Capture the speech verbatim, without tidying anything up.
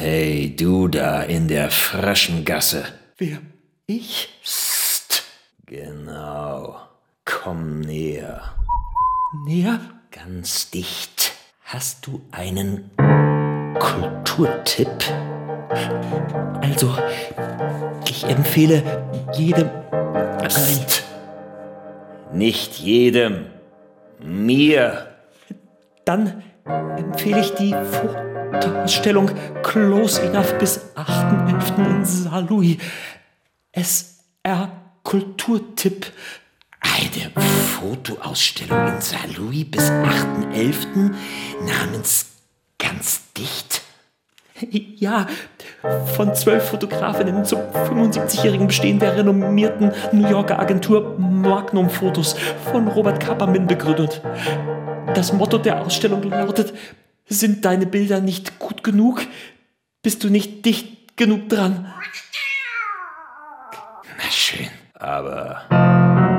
Hey, du da in der frischen Gasse. Wer? Ich? Psst. Genau. Komm näher. Näher? Ganz dicht. Hast du einen Kulturtipp? Also, ich empfehle jedem... Psst. Nicht jedem. Mir. Dann empfehle ich die Fotoausstellung Close Enough bis achten elften in Saarlouis. S R Kulturtipp. Eine Fotoausstellung in Saarlouis bis achten elften namens Ganz dicht? Ja, von zwölf Fotografinnen zum fünfundsiebzigjährigen Bestehen der renommierten New Yorker Agentur Magnum Fotos von Robert Kapperman begründet. Das Motto der Ausstellung lautet: Sind deine Bilder nicht gut genug? Bist du nicht dicht genug dran? Na schön, aber